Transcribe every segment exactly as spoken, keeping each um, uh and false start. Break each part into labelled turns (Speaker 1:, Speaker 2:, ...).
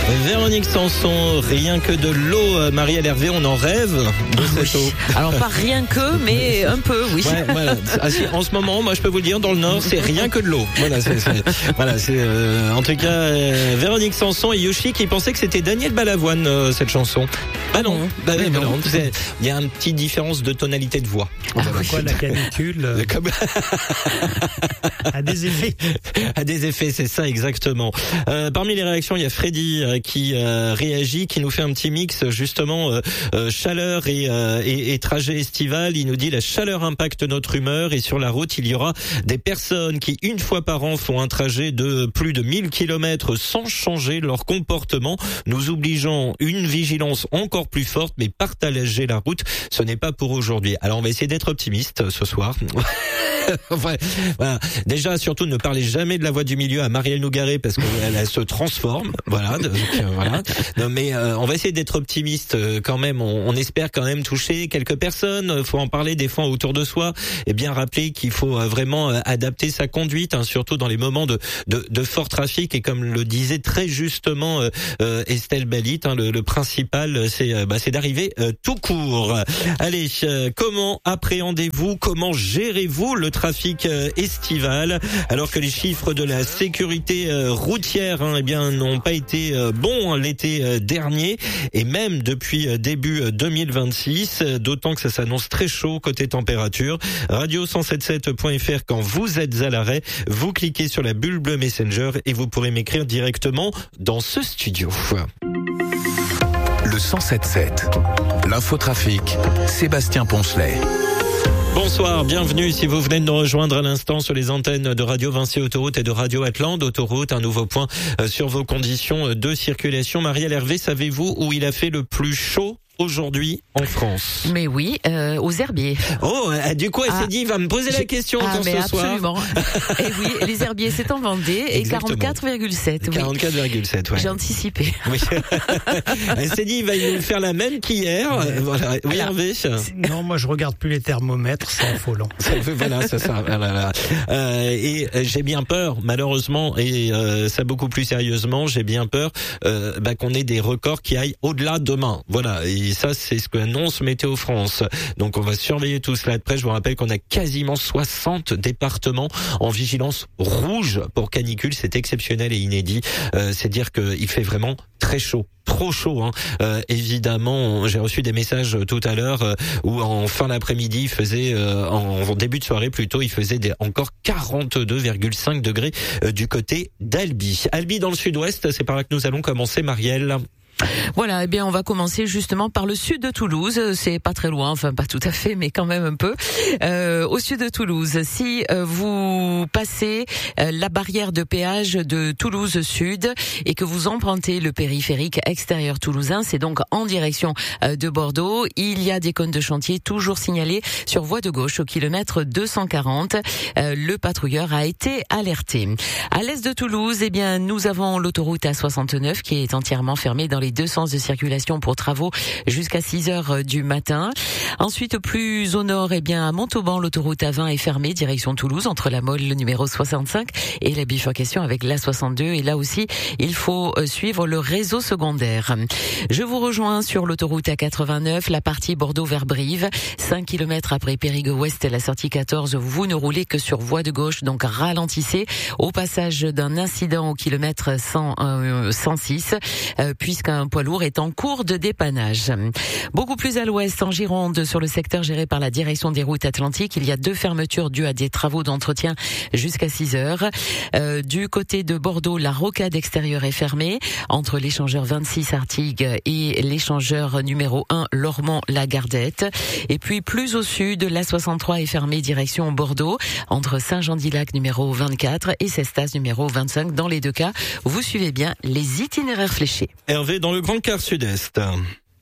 Speaker 1: Véronique Sanson, rien que de l'eau. Marielle Hervé, on en rêve de cette
Speaker 2: oui.
Speaker 1: eau.
Speaker 2: Alors pas rien que, mais un peu, oui.
Speaker 1: Ouais, voilà. En ce moment, moi, je peux vous le dire, dans le Nord, c'est rien que de l'eau. Voilà, c'est, c'est, voilà, c'est euh, en tout cas euh, Véronique Sanson et Yoshi qui pensaient que c'était Daniel Balavoine euh, cette chanson. Bah non, bah,
Speaker 2: ah
Speaker 1: bah
Speaker 2: non.
Speaker 1: non. Il y a une petite différence de tonalité de voix.
Speaker 3: Ah, quoi, la canicule euh,
Speaker 1: Comme...
Speaker 3: a des effets.
Speaker 1: A des effets, c'est ça exactement. Euh, parmi les réactions, il y a Freddy euh, qui euh, réagit, qui nous fait un petit mix justement euh, euh, chaleur et, euh, et, et trajet estival. Il nous dit la chaleur impacte notre humeur et sur la route il y aura des personnes qui une fois par an font un trajet de plus de mille kilomètres sans changer leur comportement, nous obligeant une vigilance encore plus forte, mais partager la route, ce n'est pas pour aujourd'hui. Alors on va essayer d'être optimiste ce soir. Ouais, voilà. Déjà, surtout, ne parlez jamais de la voie du milieu à Marielle Nougaret parce qu'elle elle se transforme. Voilà. Donc, euh, voilà. Non, mais euh, on va essayer d'être optimiste euh, quand même. On, on espère quand même toucher quelques personnes. Faut en parler des fois autour de soi et bien rappeler qu'il faut euh, vraiment euh, adapter sa conduite, hein, surtout dans les moments de, de, de fort trafic. Et comme le disait très justement euh, euh, Estelle Balit, hein, le, le principal, c'est euh, bah, c'est d'arriver euh, tout court. Allez, euh, comment appréhendez-vous, comment gérez-vous le trafic euh, estival alors que les chiffres de la sécurité euh, routière hein, eh bien n'ont pas été euh, bons hein, l'été euh, dernier et même depuis euh, début euh, deux mille vingt-six, euh, d'autant que ça s'annonce très chaud côté température. radio cent soixante-dix-sept point f r quand vous êtes à l'arrêt, vous cliquez sur la bulle bleue Messenger et vous pourrez m'écrire directement dans ce studio.
Speaker 4: Le cent soixante-dix-sept, l'infotrafic, Sébastien Poncelet.
Speaker 1: Bonsoir, bienvenue si vous venez de nous rejoindre à l'instant sur les antennes de Radio Vinci Autoroute et de Radio Atlante Autoroute, un nouveau point sur vos conditions de circulation. Marielle Hervé, savez-vous où il a fait le plus chaud aujourd'hui en France?
Speaker 2: Mais oui, euh, aux herbiers.
Speaker 1: Oh, euh, du coup, elle
Speaker 2: ah,
Speaker 1: s'est dit, il va me poser la question
Speaker 2: ah,
Speaker 1: quand
Speaker 2: mais
Speaker 1: ce soir.
Speaker 2: Absolument. Et oui, les herbiers, c'est en Vendée et quarante-quatre virgule sept. Oui.
Speaker 1: quarante-quatre virgule sept, ouais.
Speaker 2: J'ai anticipé.
Speaker 1: Oui. Elle s'est dit, il va nous faire la même qu'hier. Mais, voilà. Oui, alors, Hervé.
Speaker 3: Non, moi, je regarde plus les thermomètres, c'est affolant.
Speaker 1: Voilà, c'est ça. Voilà. Euh, et j'ai bien peur, malheureusement, et euh, ça beaucoup plus sérieusement, j'ai bien peur euh, bah, qu'on ait des records qui aillent au-delà demain. Voilà. Et ça, c'est ce qu'annonce Météo France. Donc, on va surveiller tout cela de près. Je vous rappelle qu'on a quasiment soixante départements en vigilance rouge pour canicule. C'est exceptionnel et inédit. Euh, c'est dire qu'il fait vraiment très chaud. Trop chaud, hein. Euh, évidemment, j'ai reçu des messages tout à l'heure euh, où en fin d'après-midi, il faisait, euh, en, en début de soirée plutôt, il faisait des, encore quarante-deux virgule cinq degrés euh, du côté d'Albi. Albi dans le sud-ouest, c'est par là que nous allons commencer, Marielle.
Speaker 2: Voilà, eh bien on va commencer justement par le sud de Toulouse, c'est pas très loin, enfin pas tout à fait, mais quand même un peu. Euh, au sud de Toulouse, si euh, vous passez euh, la barrière de péage de Toulouse Sud et que vous empruntez le périphérique extérieur toulousain, c'est donc en direction euh, de Bordeaux, il y a des cônes de chantier toujours signalés sur voie de gauche au kilomètre deux cent quarante. Euh, le patrouilleur a été alerté. À l'est de Toulouse, eh bien nous avons l'autoroute A soixante-neuf qui est entièrement fermée dans les deux sens de circulation pour travaux jusqu'à six heures du matin. Ensuite, plus au nord, eh bien, à Montauban, l'autoroute A vingt est fermée, direction Toulouse, entre la Mole, le numéro soixante-cinq, et la bifurcation avec l'A soixante-deux. Et là aussi, il faut suivre le réseau secondaire. Je vous rejoins sur l'autoroute A quatre-vingt-neuf, la partie Bordeaux vers Brive. cinq kilomètres après Périgueux-Ouest, la sortie quatorze, vous ne roulez que sur voie de gauche, donc ralentissez au passage d'un incident au kilomètre cent, euh, cent six, euh, puisqu'un un poids lourd est en cours de dépannage. Beaucoup plus à l'ouest, en Gironde, sur le secteur géré par la direction des routes atlantiques, il y a deux fermetures dues à des travaux d'entretien jusqu'à six heures. Euh, du côté de Bordeaux, la rocade extérieure est fermée entre l'échangeur vingt-six Artigues et l'échangeur numéro un Lormont-la-Gardette. Et puis plus au sud, l'A soixante-trois est fermée direction Bordeaux entre Saint-Jean-d'Ilac numéro vingt-quatre et Cestas numéro vingt-cinq. Dans les deux cas, vous suivez bien les itinéraires fléchés.
Speaker 1: Hervé, dans le Grand Quart Sud-Est.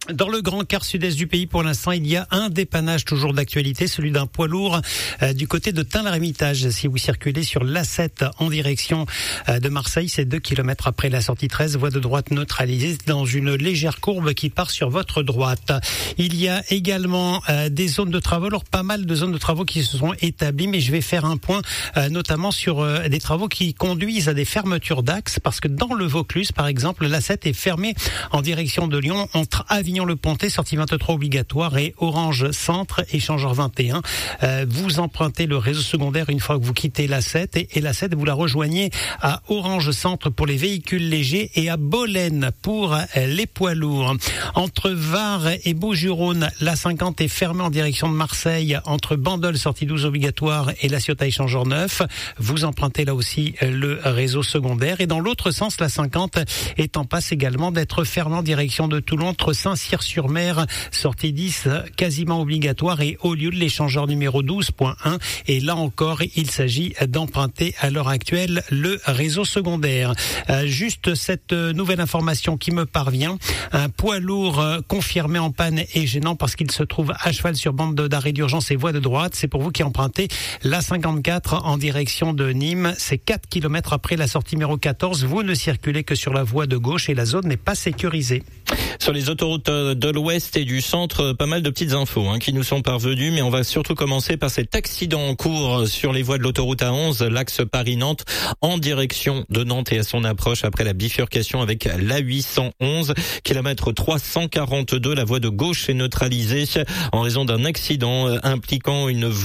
Speaker 3: Dans le grand quart sud-est du pays, pour l'instant, il y a un dépannage toujours d'actualité, celui d'un poids lourd euh, du côté de Tain-l'Hermitage. Si vous circulez sur l'A sept en direction euh, de Marseille, c'est deux kilomètres après la sortie treize, voie de droite neutralisée dans une légère courbe qui part sur votre droite. Il y a également euh, des zones de travaux, alors pas mal de zones de travaux qui se sont établies, mais je vais faire un point euh, notamment sur euh, des travaux qui conduisent à des fermetures d'axes, parce que dans le Vaucluse, par exemple, l'A sept est fermée en direction de Lyon entre Avignon le Pontet, sortie vingt-trois obligatoire, et Orange Centre, échangeur vingt et un. Euh, vous empruntez le réseau secondaire une fois que vous quittez l'A sept et, et l'A sept, vous la rejoignez à Orange Centre pour les véhicules légers et à Bolène pour euh, les poids lourds. Entre Var et Beaujus-Rhône, l'A cinquante est fermée en direction de Marseille entre Bandol, sortie douze obligatoire, et La Ciotat, échangeur neuf. Vous empruntez là aussi le réseau secondaire. Et dans l'autre sens, l'A cinquante est en passe également d'être fermée en direction de Toulon entre Saint-Cyr-sur-Mer, sortie dix quasiment obligatoire, et au lieu de l'échangeur numéro douze point un. Et là encore, il s'agit d'emprunter à l'heure actuelle le réseau secondaire. Euh, juste cette nouvelle information qui me parvient. Un poids lourd euh, confirmé en panne et gênant parce qu'il se trouve à cheval sur bande d'arrêt d'urgence et voie de droite. C'est pour vous qui empruntez l'A cinquante-quatre en direction de Nîmes. C'est quatre kilomètres après la sortie numéro quatorze. Vous ne circulez que sur la voie de gauche et la zone n'est pas sécurisée.
Speaker 1: Sur les autoroutes de l'Ouest et du Centre, pas mal de petites infos hein, qui nous sont parvenues, mais on va surtout commencer par cet accident en cours sur les voies de l'autoroute A onze, l'axe Paris-Nantes, en direction de Nantes et à son approche après la bifurcation avec l'A huit cent onze, kilomètre trois cent quarante-deux. La voie de gauche est neutralisée en raison d'un accident impliquant une